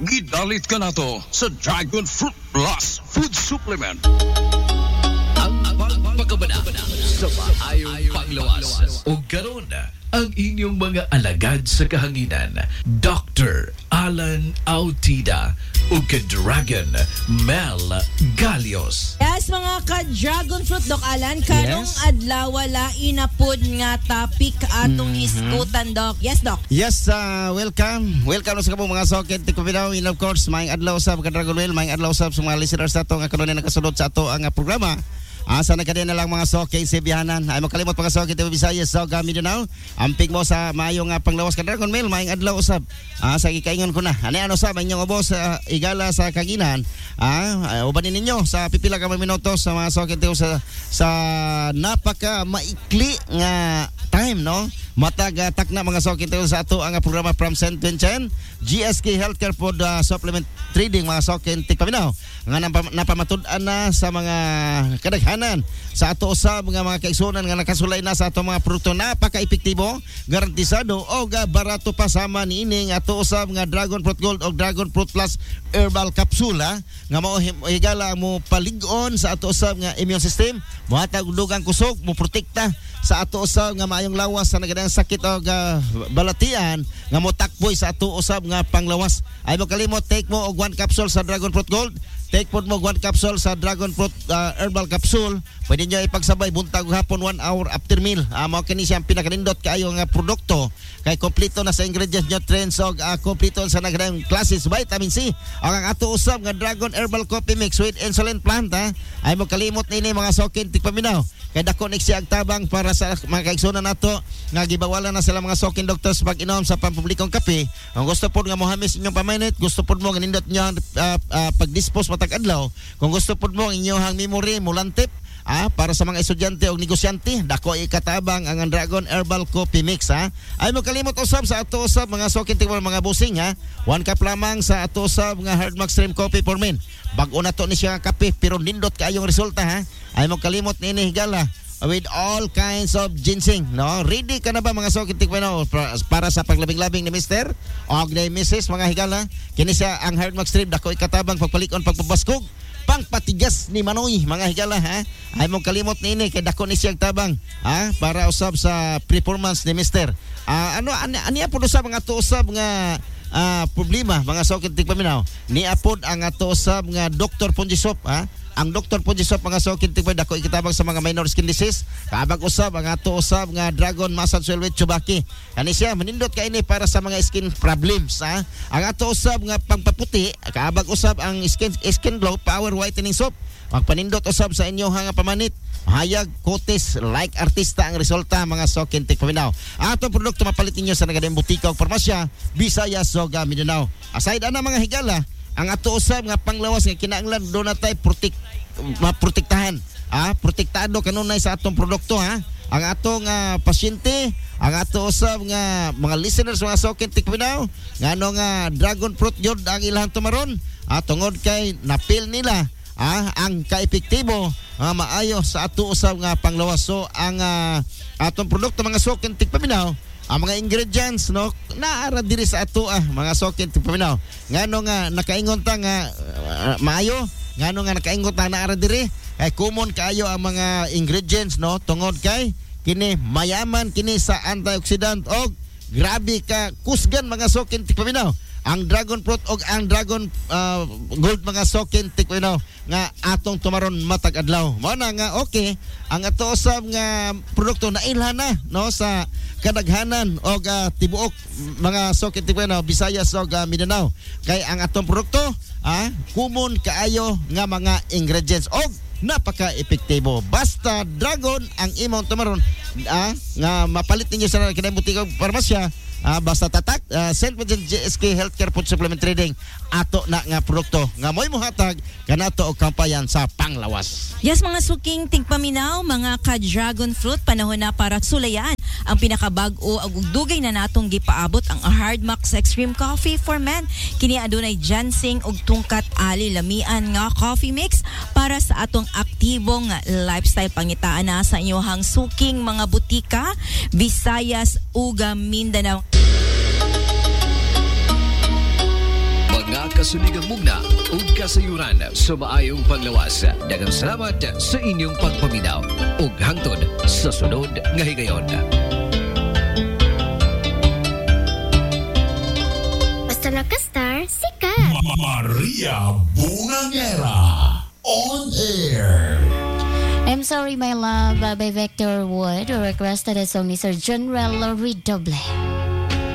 Gidalit ka na to sa Dragon Fruit Plus Food Supplement. Ang pagpagabana sa maayong panglawas. O karon ang inyong mga alagad sa kahanginan, Dr. Alan Autida o ka-Dragon Mel Galios. Yes, mga ka-Dragon Fruit, Doc Alan, karong adlaw wala inapod nga topic atong iskutan, Doc. Yes, Doc. Yes, welcome. Welcome sa kabong mga socket tikupinaw. And of course, maayong adlaw usab ka Dragon Well, maayong adlaw usab sa mga listeners nato nga kanunay nakasunod sa ato ang programa. Asa na kadena lang mga socket sa biyanan. Ay makalimot mga socket sa Visayas sa Mindanao. Amping mo sa maayong panglawas ka Dragon Well, maayong adlaw usab. Sa gikaingon ko na. Ano sa inyong ubos igala sa kaginan. Ubanin ninyo sa pipila ka minutos sa mga socket sa napaka maikli nga time, no? Matag takna mga socket sa ato ang programa from St. Vincent GSK Healthcare Food Supplement Trading mga socket paminaw nga napamatud-an na sa mga kadaghanan sa ato usab mga kaigsunan nga nakasulay na sa ato mga produkto napaka-epektibo, garantisado o barato pa sama niining ato usab nga Dragon Fruit Gold o Dragon Fruit Plus Herbal Capsule nga mao higala mo palig-on sa ato usab nga immune system, mohatag dugang kusog, mo protekta sa ato usab nga maayong lawas sa nagadang sakit o balatian nga motakboy sa ato usab nga panglawas. Ay mo kalimot, take mo og 1 capsule sa Dragon Fruit Gold, take po mo 1 capsule sa Dragon Fruit Herbal Capsule. Pwede nyo ipagsabay buntag hapon 1 hour after meal. Mao kini siyang pinakanindot kaayo nga produkto kay kompleto na sa ingredients, nutrients og kompleto sa nagadang classes vitamin C. Ang ato usab nga Dragon Herbal Coffee Mix with insulin plant ay mo kalimot nini mga sokin tikpaminaw. Kay dako next siya tabang para sa mga kaigsunan nato nga gibawalan na sila mga sokin doctors pag inom sa pampublikong kape. Kung gusto pod nga mohamis inyong pamainit, gusto pod mo nga nindot nyo pag-dispose matag adlaw. Kung gusto pod mo inyong memory mulantip para sa mga estudyante o negosyante, dako ikatabang ang Dragon Herbal Coffee Mix Ay mo kalimot usab sa ato usab mga sokin tingwal mga busing 1 cup lamang sa ato usab nga Hard Max Stream Coffee for Men. Bag-o na to ni siya kape pero nindot kaayong resulta Ay mo kalimot nini higala with all kinds of ginseng, no? Ready ka na ba mga sokin tikpano para sa paglabing-labing ni Mr. o ni Mrs. mga higala? Kini siya ang Hard Max Stream, dako ikatabang pagpalikon pagpabaskog pangpatigas ni Manoy mga higala ay mong kalimot nini kay dako ni siyang tabang para usab sa performance ni Mr. Aniya po usab mga to usab nga problema mga sokin tigpaminaw ni apod ang ato usab nga Dr. Ponjisop ang Dr. Ponjisop mga sokin tigpay dako ikitabang sa mga minor skin disease kaabag usab ang ato usab nga Dragon Massage Oil with Chubaki. Kani siya manindot kay ini para sa mga skin problems ang ato usab nga pangpaputi kaabag usab ang skin glow power whitening soap magpanindot usab sa inyo nga pamanit hayag kutis like artista ang resulta mga sokin tikpaminaw. Atong produkto mapalit ninyo sa nagadang butika o farmasya Visayas ug Mindanao. Aside ana mga higala ang ato usab nga panglawas nga kinahanglan do na tay maprotektahan protektado kanunay sa atong produkto ang atong pasyente, ang ato usab nga mga listeners mga sokin tikpinaw nga nga Dragon Fruit yod ang ilang tumaron tungod kay napil nila ang kaepektibo maayo sa ato usab nga panglawas. So ang atong produkto mga sokin tikpaminaw ang mga ingredients naara diri sa ato mga sokin paminaw ngano nga nakaingon ta nga maayo ngano nga nakaingon ta naara diri kay common kaayo ang mga ingredients tungod kay kini mayaman kini sa antioxidant og grabe ka kusgan mga sokin paminaw ang Dragon Fruit og ang Dragon Gold mga sokin tikpaminaw nga atong tumaron matag adlaw mao na nga okay ang ato usab nga produkto na ilhan na sa kadaghanan og tibuok mga sokin tikpaminaw Visayas ug Mindanao kay ang atong produkto common kaayo nga mga ingredients og napaka-epektibo. Basta Dragon ang imong tumaron nga mapalit ninyo sa kinahanglan butika ug farmasya basta tatak St. Vincent GSK Healthcare Food Supplement Trading ato na nga produkto nga mo'y muhatag kanato og kampayan sa panglawas. Yes mga suking tigpaminaw mga ka-Dragon Fruit, panahon na para sulayan ang pinakabag-o ug dugay na natong gipaabot ang Hard Max Extreme Coffee for Men. Kini adunay ginseng ug tungkat ali lamian nga coffee mix para sa atong aktibong lifestyle. Pangitaan na sa inyohang suking mga butika Visayas ug Mindanao. Mga makasuligang mugna o kasayuran sa maayong paglawas. Daghang salamat sa inyong pagpaminaw ug hangtod sa sunod nga higayon. Basta nakastar, sikat! Maria Bungangera on air. I'm Sorry My Love by Victor Wood, requested a song ni Sir General Redoble.